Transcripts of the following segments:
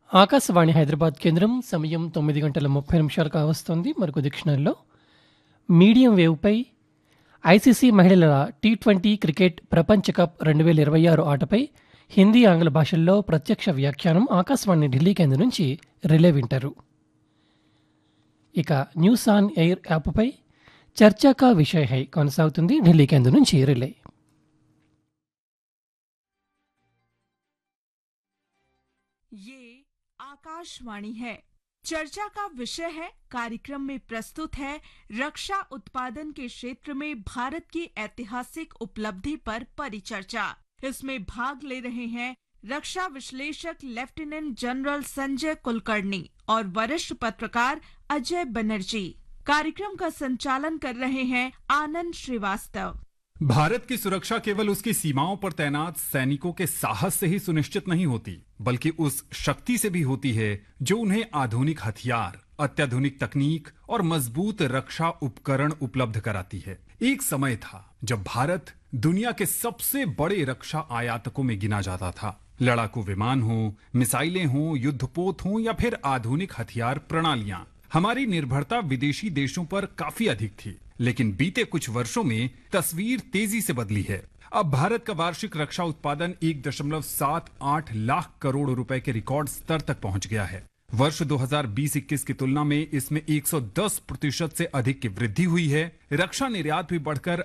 ఆకాశవాణి హైదరాబాద్ కేంద్రం సమయం 9:30 కావస్తోంది. మరికొద్ది క్షణాల్లో మీడియం వేవ్పై ఐసీసీ మహిళల టీ20 క్రికెట్ ప్రపంచ కప్ 2026 ఆటపై హిందీ ఆంగ్ల భాషల్లో ప్రత్యక్ష వ్యాఖ్యానం ఆకాశవాణి ఢిల్లీ కేంద్రం నుంచి రిలే వింటారు. ఇక న్యూస్ ఆన్ ఎయిర్ యాప్పై చర్చా కా విషయ హై కొనసాగుతుంది. ఢిల్లీ కేంద్రం నుంచి రిలే. ये आकाशवाणी है। चर्चा का विषय है। कार्यक्रम में प्रस्तुत है रक्षा उत्पादन के क्षेत्र में भारत की ऐतिहासिक उपलब्धि पर परिचर्चा। इसमें भाग ले रहे हैं रक्षा विश्लेषक लेफ्टिनेंट जनरल संजय कुलकर्णी और वरिष्ठ पत्रकार अजय बनर्जी। कार्यक्रम का संचालन कर रहे हैं आनंद श्रीवास्तव। भारत की सुरक्षा केवल उसकी सीमाओं पर तैनात सैनिकों के साहस से ही सुनिश्चित नहीं होती, बल्कि उस शक्ति से भी होती है जो उन्हें आधुनिक हथियार, अत्याधुनिक तकनीक और मजबूत रक्षा उपकरण उपलब्ध कराती है। एक समय था जब भारत दुनिया के सबसे बड़े रक्षा आयातकों में गिना जाता था। लड़ाकू विमान हो, मिसाइलें हो, युद्धपोत हो या फिर आधुनिक हथियार प्रणालियां, हमारी निर्भरता विदेशी देशों पर काफी अधिक थी। लेकिन बीते कुछ वर्षों में तस्वीर तेजी से बदली है। अब भारत का वार्षिक रक्षा उत्पादन 1.78 लाख करोड़ रुपए के रिकॉर्ड स्तर तक पहुंच गया है। वर्ष 2020-21 की तुलना में इसमें 110% से अधिक की वृद्धि हुई है। रक्षा निर्यात भी बढ़कर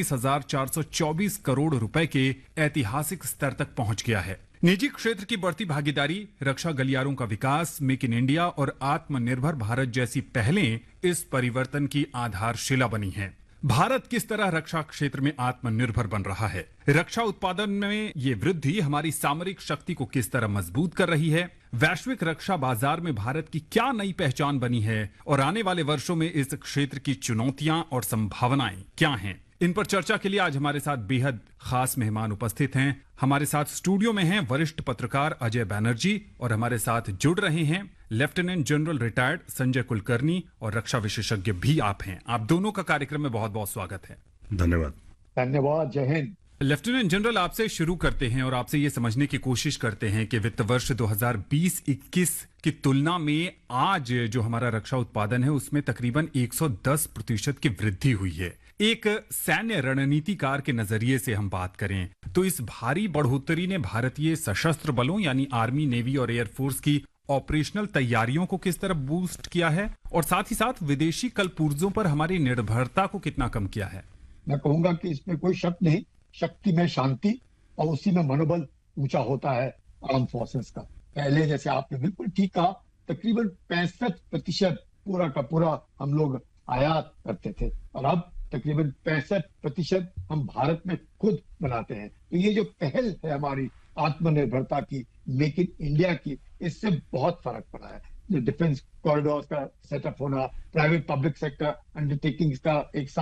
38,424 करोड़ रुपए के ऐतिहासिक स्तर तक पहुंच गया है। निजी क्षेत्र की बढ़ती भागीदारी, रक्षा गलियारों का विकास, मेक इन इंडिया और आत्मनिर्भर भारत जैसी पहलें इस परिवर्तन की आधारशिला बनी हैं। भारत किस तरह रक्षा क्षेत्र में आत्मनिर्भर बन रहा है, रक्षा उत्पादन में ये वृद्धि हमारी सामरिक शक्ति को किस तरह मजबूत कर रही है, वैश्विक रक्षा बाजार में भारत की क्या नई पहचान बनी है और आने वाले वर्षों में इस क्षेत्र की चुनौतियां और संभावनाएं क्या हैं, इन पर चर्चा के लिए आज हमारे साथ बेहद खास मेहमान उपस्थित हैं। हमारे साथ स्टूडियो में हैं वरिष्ठ पत्रकार अजय बैनर्जी और हमारे साथ जुड़ रहे हैं lieutenant general retired Sanjay Kulkarni और रक्षा विशेषज्ञ भी आप हैं। आप दोनों का कार्यक्रम में बहुत बहुत स्वागत है। धन्यवाद। धन्यवाद। जय हिंद। लेफ्टिनेंट जनरल, आपसे शुरू करते हैं और आपसे ये समझने की कोशिश करते हैं कि वित्त वर्ष 2020-21 की तुलना में आज जो हमारा रक्षा उत्पादन है उसमें तकरीबन 110% की वृद्धि हुई है। एक सैन्य रणनीतिकार के नजरिए से हम बात करें तो इस भारी बढ़ोतरी ने भारतीय सशस्त्र बलों यानी आर्मी, नेवी और एयरफोर्स की ऑपरेशनल तैयारियों को किस तरह बूस्ट किया है और साथ ही साथ विदेशी कलपुर्जों पर हमारी निर्भरता को कितना कम किया है? मैं कहूंगा कि इसमें कोई शक नहीं, शक्ति में शांति और उसी में मनोबल ऊंचा होता है आर्म फोर्सेस का। पहले जैसे आपने बिल्कुल ठीक कहा, तकरीबन 65% पूरा का पूरा हम लोग आयात करते थे और अब तकरीबन 65% हम भारत में खुद बनाते हैं। तो ये जो पहल है हमारी आत्मनिर्भरता की, मेक इन इंडिया की, इससे बहुत फर्क पड़ा है। जो डिफेंस कॉरिडोर्स का सेटअप होना, प्राइवेट पब्लिक सेक्टर अंडरटेकिंग्स का एक